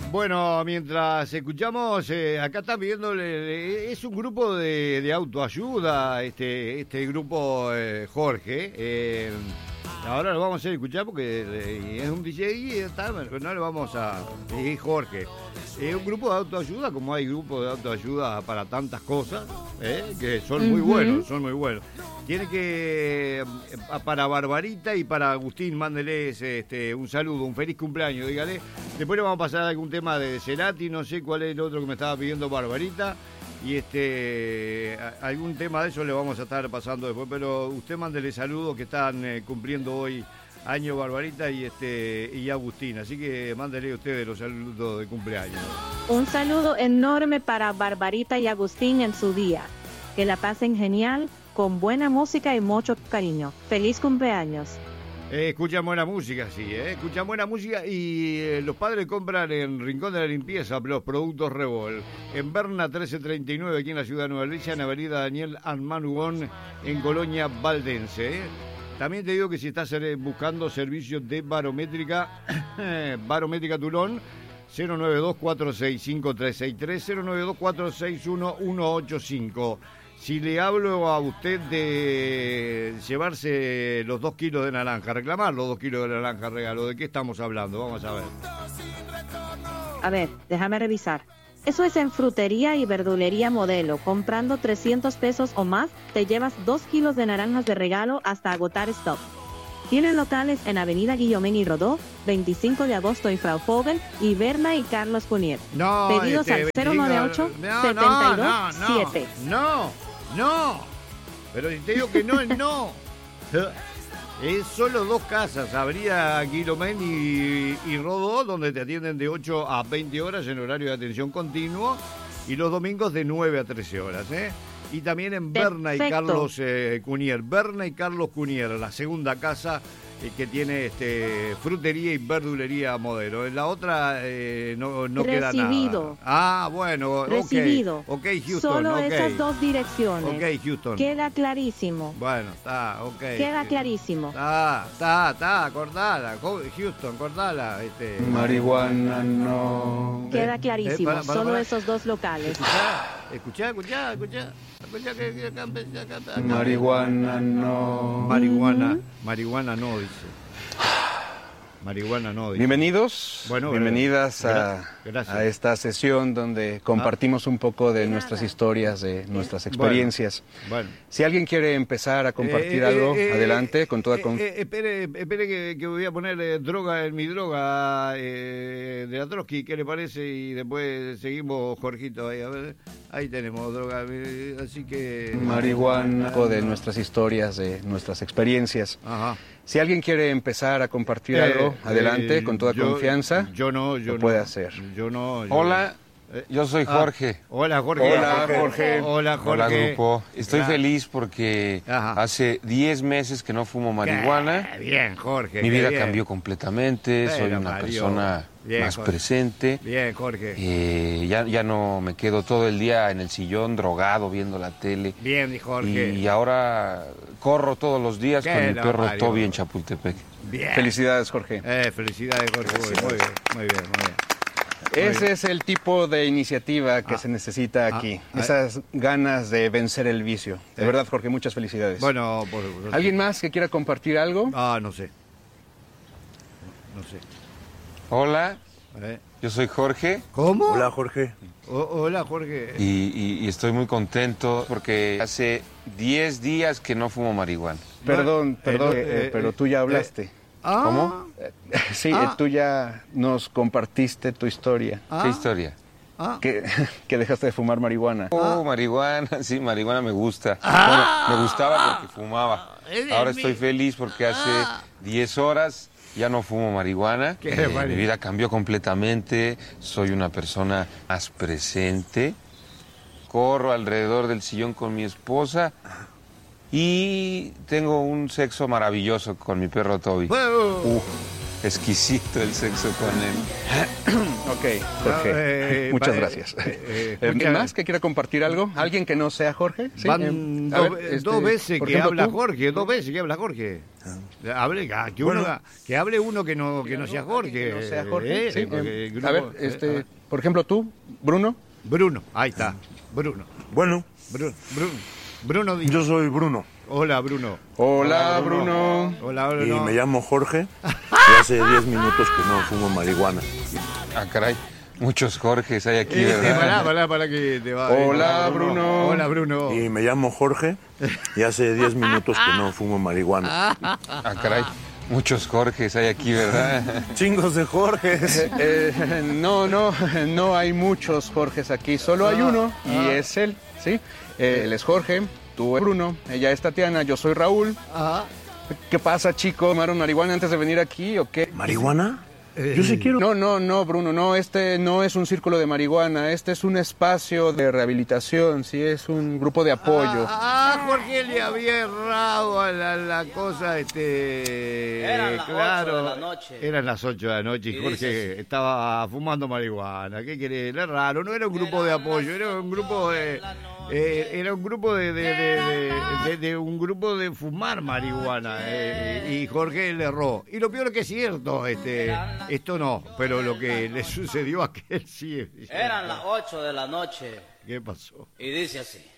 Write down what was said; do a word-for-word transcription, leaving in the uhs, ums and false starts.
Bueno, mientras escuchamos, eh, acá está pidiéndole, es un grupo de, de autoayuda, este este grupo eh, Jorge. Eh, ahora lo vamos a hacer escuchar porque eh, es un D J y está, pero no le vamos a... Es Jorge. Es un grupo de autoayuda, como hay grupos de autoayuda para tantas cosas, ¿eh? Que son muy uh-huh. buenos, son muy buenos. Tiene que, para Barbarita y para Agustín, mándeles este, un saludo, un feliz cumpleaños, dígale. Después le vamos a pasar algún tema de Cerati, no sé cuál es el otro que me estaba pidiendo Barbarita. Y este algún tema de eso le vamos a estar pasando después, pero usted mándele saludos que están eh, cumpliendo hoy año Barbarita y este y Agustín, así que mándele ustedes los saludos de cumpleaños. Un saludo enorme para Barbarita y Agustín en su día. Que la pasen genial, con buena música y mucho cariño. ¡Feliz cumpleaños! Eh, escuchan buena música, sí, eh. escuchan buena música y eh, los padres compran en Rincón de la Limpieza los productos Revol. En Berna trece treinta y nueve, aquí en la ciudad de Nueva Alicia, en Avenida Daniel Anmanugón, en Colonia Valdense. Eh. También te digo que si estás buscando servicios de barométrica, barométrica Tulón, cero nueve dos cuatro seis cinco tres seis tres, cero nueve dos cuatro seis uno uno ocho cinco. Si le hablo a usted de llevarse los dos kilos de naranja, reclamar los dos kilos de naranja regalo, ¿de qué estamos hablando? Vamos a ver. A ver, déjame revisar. Eso es en Frutería y Verdulería Modelo. Comprando trescientos pesos o más, te llevas dos kilos de naranjas de regalo hasta agotar stock. Tienen locales en Avenida Guillomén y Rodó, veinticinco de agosto en Fraufogel y Berna y Carlos Cunier. No, Pedidos este, al cero nueve ocho, no, siete dos siete. No, no, no, pero si te digo que no, es no. Es solo dos casas, Avenida Guillomén y, y Rodó, donde te atienden de ocho a veinte horas en horario de atención continuo y los domingos de nueve a trece horas, ¿eh? Y también en Berna y Carlos eh, Cunier. Berna y Carlos Cunier, la segunda casa eh, que tiene este frutería y verdulería Modelo. En la otra eh, no, no queda nada. Recibido. Ah, bueno, Recibido. ok. Ok, Houston. Solo okay. esas dos direcciones. Ok, Houston. Queda clarísimo. Bueno, está, ok. Queda clarísimo. Está, está, está, cortala. Houston, cortala. Este. Marihuana no. Queda clarísimo. Eh, para, para, Solo para. esos dos locales. Escuchá, escuchá, escuchá. escuchá que, que acá, acá, acá. Marihuana no. Marihuana, uh-huh. marihuana no, dice. Marihuana no, dice. Bienvenidos, bueno, bienvenidas a, a esta sesión donde compartimos ah. un poco de nuestras historias, de nuestras experiencias. Bueno, bueno. Si alguien quiere empezar a compartir eh, algo, eh, adelante, eh, con toda eh, confianza. Eh, espere, espere que, que voy a poner eh, droga en mi droga eh, de la Trotsky, ¿qué le parece? Y después seguimos, Jorgito, ahí, a ver, ahí tenemos droga, eh, así que... Marihuana, de nuestras historias, de nuestras experiencias. Ajá. Si alguien quiere empezar a compartir eh, algo, adelante, eh, con toda yo, confianza. Yo no, yo lo no. puede hacer. Yo no. Yo Hola, eh, yo soy Jorge. Ah, hola, Jorge. Hola, Jorge. Hola, Jorge. Hola, grupo. Estoy Gracias. feliz porque Ajá. hace diez meses que no fumo marihuana. Qué bien, Jorge. Mi vida bien. cambió completamente. Pero soy una Mario. persona Bien, más Jorge. presente. Bien, Jorge. Eh, ya, ya no me quedo todo el día en el sillón drogado viendo la tele. Bien, Jorge. Y, y ahora corro todos los días Qué con mi no, perro Mario. Toby en Chapultepec. Bien. Felicidades, Jorge. Eh, felicidades, Jorge. Muy, muy bien, muy bien, muy bien. Muy Ese bien. es el tipo de iniciativa que ah, se necesita aquí. Ah, Esas ganas de vencer el vicio. De eh. verdad, Jorge, muchas felicidades. Bueno, por, por, ¿alguien más que quiera compartir algo? Ah, no sé. No sé. Hola, Eh. yo soy Jorge. ¿Cómo? Hola, Jorge. O, hola, Jorge. Y, y, y estoy muy contento porque hace diez días que no fumo marihuana. Perdón, perdón, eh, eh, eh, pero tú ya hablaste. Eh, ah, ¿Cómo? Sí, ah. eh, tú ya nos compartiste tu historia. ah, ¿Qué historia? Ah, Que, que dejaste de fumar marihuana. Oh, marihuana, sí, marihuana me gusta. Ah. Bueno, me gustaba porque fumaba. Es de Ahora mí. estoy feliz porque hace Ah. diez horas ya no fumo marihuana. Qué Eh, bueno. mi vida cambió completamente. Soy una persona más presente. Corro alrededor del sillón con mi esposa. Y tengo un sexo maravilloso con mi perro Toby. bueno. Uh, exquisito el sexo con él. Ok, Jorge. Eh, muchas eh, gracias. eh, eh, ¿Alguien escucha- más que quiera compartir algo? ¿Alguien que no sea Jorge? Sí, Van eh, a do- ver, este, dos veces por que ejemplo, habla tú. Jorge, dos veces que habla Jorge. Hable, que, bueno. uno, que hable uno que no, que no sea Jorge. Que no sea Jorge. Eh, Sí, porque eh, grupo- a ver, este, eh, por ejemplo, tú, Bruno. Bruno, ahí está. Bruno. Bueno, Bruno. Bruno, Bruno dice. yo soy Bruno. Hola, Bruno. Hola, Bruno. Hola, Y Bruno. me llamo Jorge. Y hace diez minutos que no fumo marihuana. Ah, caray. Muchos Jorges hay aquí, Este, ¿verdad? pará, pará, pará que te va. Hola, Bruno. Hola, Bruno. Y me llamo Jorge. Y hace diez minutos que no fumo marihuana. Ah, caray. Muchos Jorges hay aquí, ¿verdad? Chingos de Jorges. Eh, eh, no, no, no hay muchos Jorges aquí, solo hay uno y ah. es él, ¿sí? Eh, él es Jorge, tú eres Bruno, ella es Tatiana, yo soy Raúl. Ah, ¿Qué pasa, chico? ¿Tomaron marihuana antes de venir aquí o qué? ¿Marihuana? Yo sí quiero. No, no, no, Bruno, no, este no es un círculo de marihuana, este es un espacio de rehabilitación, sí, es un grupo de apoyo. Ah, ah, Jorge le había errado a la, la cosa, este... Eran las claro, ocho de la noche. Eran las ocho de la noche y, Y Jorge dice estaba fumando marihuana. ¿Qué quiere? Era raro, no era un grupo de apoyo, era un grupo de... eh, era un grupo de de, de, de, de- de un grupo de fumar marihuana eh, y Jorge le erró. Y lo peor es que es cierto, este, esto no, pero lo que le sucedió a aquel sí. Eran las ocho de la noche ¿Qué pasó? y dice así.